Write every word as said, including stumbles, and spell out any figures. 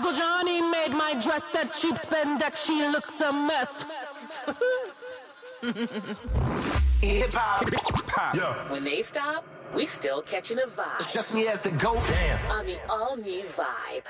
Uncle Johnny made my dress. That cheap spandex, she looks a mess. Hip hop. Pop. Yeah. When they stop, we still catching a vibe. Just me as the GOAT. Damn. On the all-new Vibe.